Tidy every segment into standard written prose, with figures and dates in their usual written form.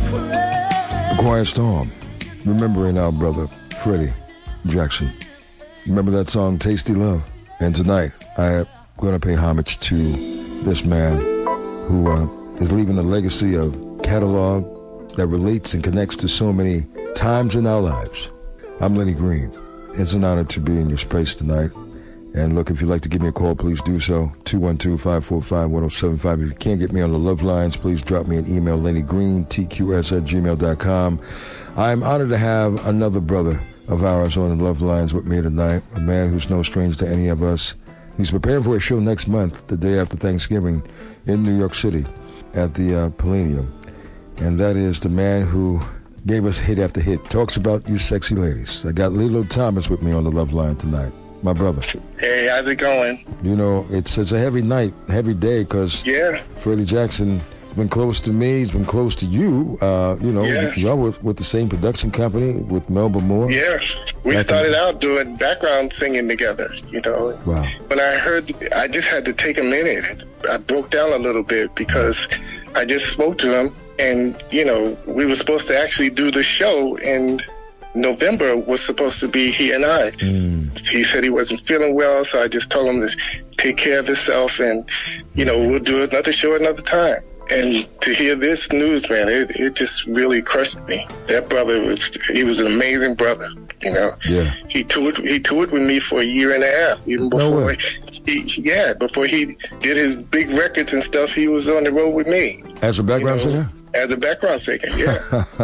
A Quiet Storm, remembering our brother Freddie Jackson. Remember that song, Tasty Love? And tonight, I'm going to pay homage to this man who is leaving a legacy of catalog that relates and connects to so many times in our lives. I'm Lenny Green. It's an honor to be in your space tonight. And look, if you'd like to give me a call, please do so. 212-545-1075. If you can't get me on the love lines, please drop me an email, LennyGreen, TQS@gmail.com. I'm honored to have another brother of ours on the love lines with me tonight, a man who's no stranger to any of us. He's preparing for a show next month, the day after Thanksgiving, in New York City at the Palladium. And that is the man who gave us hit after hit. Talks about you sexy ladies. I got Lilo Thomas with me on the love line tonight. My brother. Hey, how's it going? You know, it's a heavy night, heavy day, because Freddie Jackson has been close to me. He's been close to you. Y'all with the same production company with Melba Moore. Yeah, we started out doing background singing together, you know. Wow. When I heard, I just had to take a minute. I broke down a little bit because I just spoke to him, and, you know, we were supposed to actually do the show, and November was supposed to be he and I. He said he wasn't feeling well, so I just told him to take care of himself, and, you know, we'll do another show another time. And to hear this news, man, it just really crushed me. That brother he was an amazing brother, you know. Yeah. He toured with me for a year and a half, even before before he did his big records and stuff. He was on the road with me. As a background singer? As a background singer, yeah.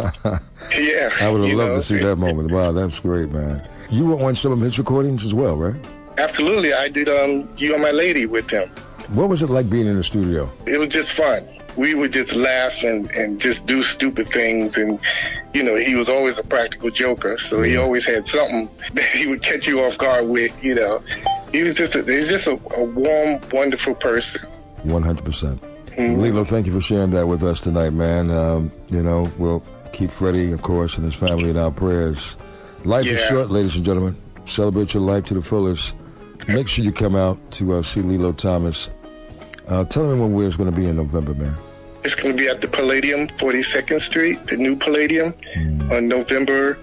Yeah. I would have loved to see that moment. Wow, that's great, man. You were on some of his recordings as well, right? Absolutely. I did You Are My Lady with him. What was it like being in the studio? It was just fun. We would just laugh and just do stupid things. And, you know, he was always a practical joker, so he always had something that he would catch you off guard with, you know. He was just a warm, wonderful person. 100%. Lilo, thank you for sharing that with us tonight, man. You know, we'll keep Freddie, of course, and his family in our prayers. Life is short, ladies and gentlemen. Celebrate your life to the fullest. Make sure you come out to see Lilo Thomas. Tell me where it's going to be in November, man. It's going to be at the Palladium, 42nd Street, the new Palladium, on November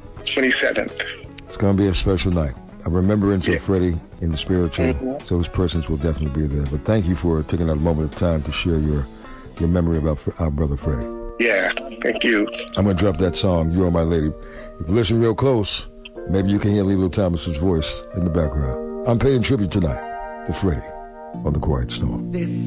27th. It's going to be a special night. A remembrance of Freddie in the spiritual, so his presence will definitely be there. But thank you for taking that moment of time to share your memory about our brother Freddie. Yeah, thank you. I'm going to drop that song, You Are My Lady. If you listen real close, maybe you can hear Lilo Thomas's voice in the background. I'm paying tribute tonight to Freddie on The Quiet Storm.